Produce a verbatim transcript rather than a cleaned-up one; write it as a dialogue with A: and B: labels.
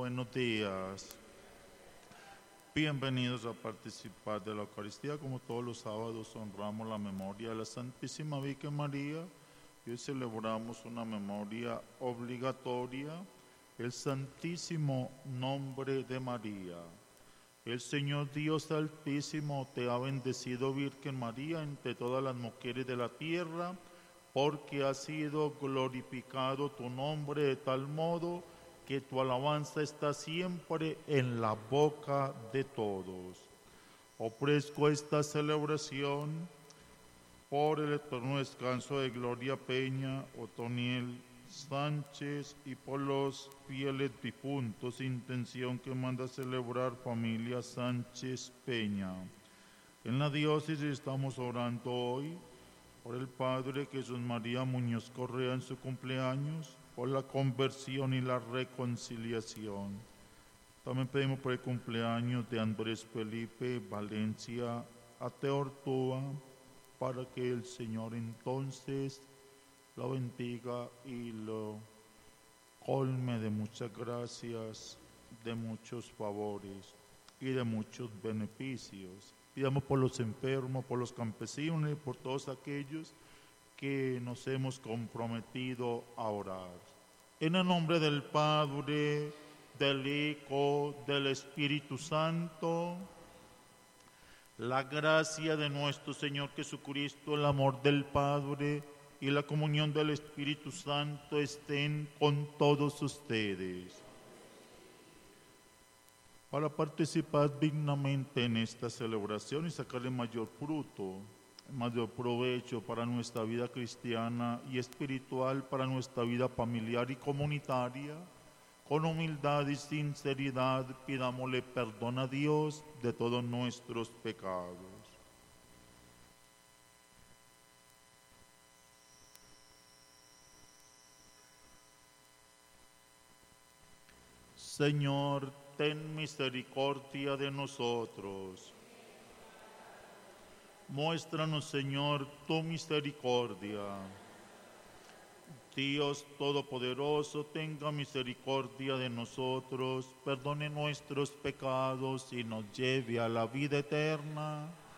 A: Buenos días. Bienvenidos a participar de la Eucaristía. Como todos los sábados honramos la memoria de la Santísima Virgen María y hoy celebramos una memoria obligatoria, el Santísimo Nombre de María. El Señor Dios Altísimo te ha bendecido, Virgen María, entre todas las mujeres de la tierra, porque ha sido glorificado tu nombre de tal modo que tu alabanza está siempre en la boca de todos. Ofrezco esta celebración por el eterno descanso de Gloria Peña, Otoniel Sánchez y por los fieles difuntos, intención que manda celebrar familia Sánchez Peña. En la diócesis estamos orando hoy por el Padre Jesús María Muñoz Correa en su cumpleaños, por la conversión y la reconciliación. También pedimos por el cumpleaños de Andrés Felipe Valencia Ateortúa, para que el Señor entonces lo bendiga y lo colme de muchas gracias, de muchos favores y de muchos beneficios. Pidamos por los enfermos, por los campesinos y por todos aquellos que nos hemos comprometido a orar. En el nombre del Padre, del Hijo, del Espíritu Santo, la gracia de nuestro Señor Jesucristo, el amor del Padre y la comunión del Espíritu Santo estén con todos ustedes. Para participar dignamente en esta celebración y sacarle mayor fruto, mayor provecho para nuestra vida cristiana y espiritual, para nuestra vida familiar y comunitaria, con humildad y sinceridad pidámosle perdón a Dios de todos nuestros pecados. Señor, ten misericordia de nosotros. Muéstranos, Señor, tu misericordia. Dios Todopoderoso, tenga misericordia de nosotros, perdone nuestros pecados y nos lleve a la vida eterna.